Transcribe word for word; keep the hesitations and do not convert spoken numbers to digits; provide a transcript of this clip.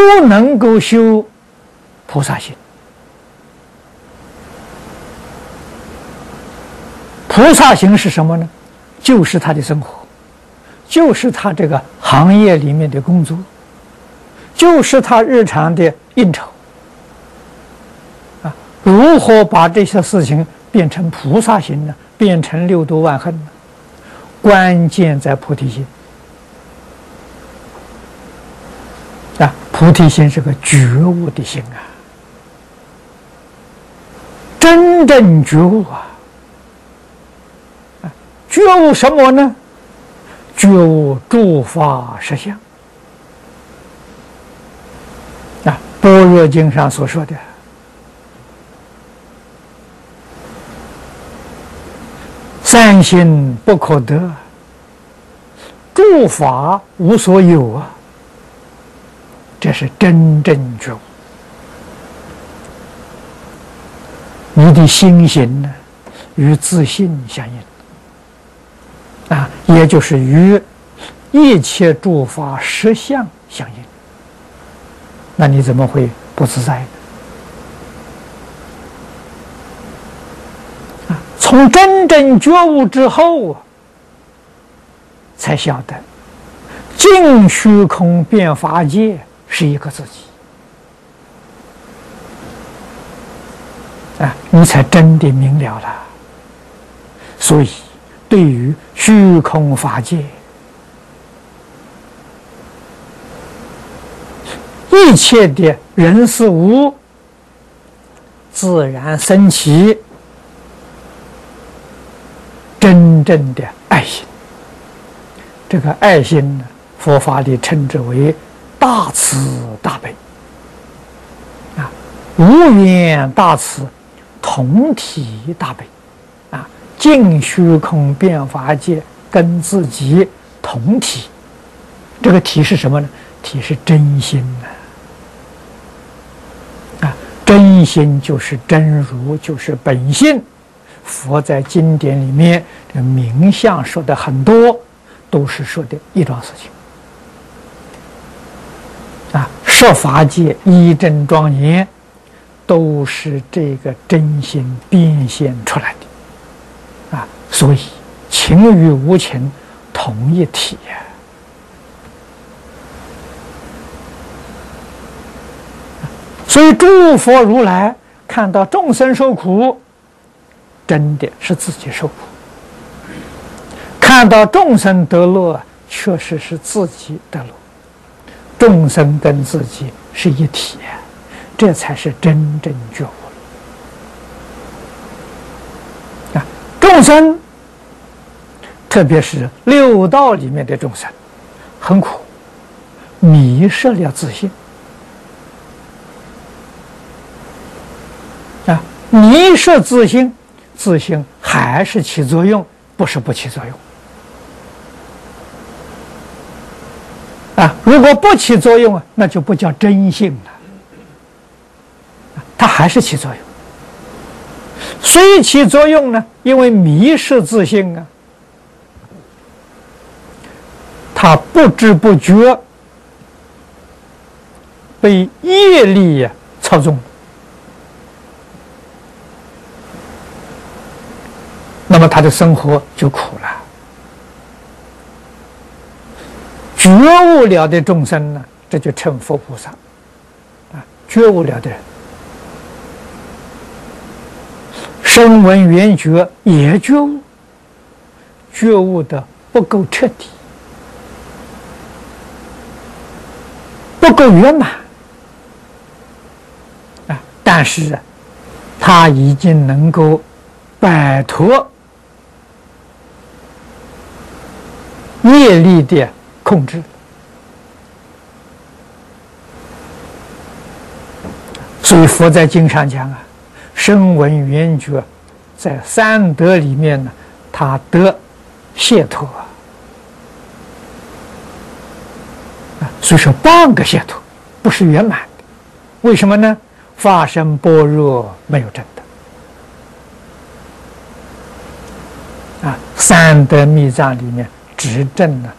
能够修菩萨行。菩萨行是什么呢？就是他的生活，就是他这个行业里面的工作，就是他日常的应酬。啊，如何把这些事情变成菩萨行呢？变成六度万恨呢？关键在菩提心。啊，菩提心是个觉悟的心啊，真正觉悟啊！啊，觉悟什么呢？觉悟诸法实相。啊，《般若经》上所说的“三心不可得，诸法无所有”啊。这是真正觉悟，你的心行呢，与自信相应，啊，也就是与一切诸法实相相应。那你怎么会不自在呢？啊，从真正觉悟之后啊，才晓得尽虚空遍法界是一个自己啊，你才真的明了了。所以，对于虚空法界，一切的人事物，自然升起真正的爱心。这个爱心呢，佛法里称之为大慈大悲啊，无缘大慈，同体大悲啊，尽虚空遍法界跟自己同体。这个体是什么呢？体是真心呢、啊。啊，真心就是真如，就是本性。佛在经典里面这名相说的很多，都是说的一桩事情。啊，十法界一真庄严，都是这个真心变现出来的。啊，所以情与无情同一体呀、啊。所以诸佛如来看到众生受苦，真的是自己受苦；看到众生得乐，确实是自己得乐。众生跟自己是一体，这才是真正觉悟啊！众生，特别是六道里面的众生，很苦，迷失了自性啊！迷失自性，自性还是起作用，不是不起作用。啊，如果不起作用啊，那就不叫真性了，它还是起作用。虽起作用呢，因为迷失自性啊，它不知不觉被业力啊操纵，那么他的生活就苦了。觉悟了的众生呢，这就称佛菩萨啊。觉悟了的人，声闻缘觉也觉悟，觉悟的不够彻底，不够圆满啊。但是啊，他已经能够摆脱业力的控制，所以佛在经上讲啊，声闻缘觉在三德里面呢，他得解脱啊，所以说半个解脱，不是圆满的。为什么呢？法身般若没有证的啊，三德密藏里面只证了